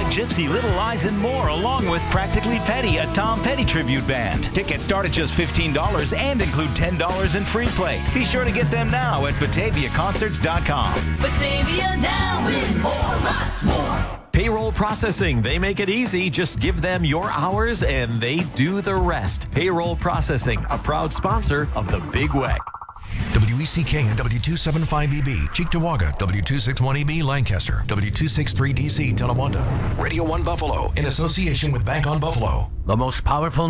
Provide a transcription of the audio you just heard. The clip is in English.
Gypsy, Little Lies, and more, along with Practically Petty, a Tom Petty tribute band. Tickets start at just $15 and include $10 in free play. Be sure to get them now at BataviaConcerts.com. Batavia down with more, lots more. Payroll processing. They make it easy. Just give them your hours and they do the rest. Payroll processing, a proud sponsor of the Big Weck. WECK and W275EB, Cheektowaga, W261EB, Lancaster, W263DC, Tonawanda. Radio 1 Buffalo, in association with Bank on Buffalo. The most powerful